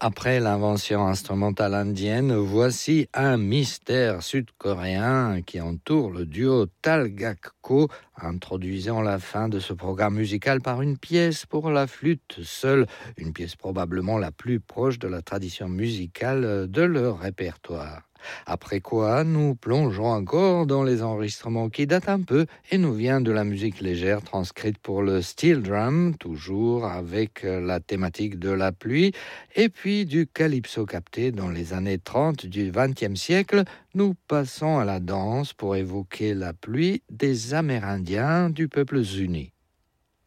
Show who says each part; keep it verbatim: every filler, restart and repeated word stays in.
Speaker 1: Après l'invention instrumentale indienne, voici un mystère sud-coréen qui entoure le duo Talgakko, introduisant la fin de ce programme musical par une pièce pour la flûte seule, une pièce probablement la plus proche de la tradition musicale de leur répertoire. Après quoi, nous plongeons encore dans les enregistrements qui datent un peu et nous vient de la musique légère transcrite pour le steel drum, toujours avec la thématique de la pluie, et puis du calypso capté dans les années trente du vingtième siècle. Nous passons à la danse pour évoquer la pluie des Amérindiens du peuple Zuni.